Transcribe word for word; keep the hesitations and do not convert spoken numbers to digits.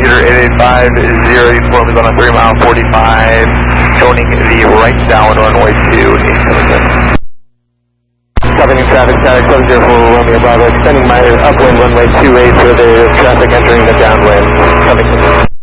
computer eight eight five zero, you form is on a three mile forty-five, joining the right down runway two, incoming. Copying traffic static seven zero four Romeo Bravo, extending my upwind runway two eight for the traffic entering the downwind. Coming.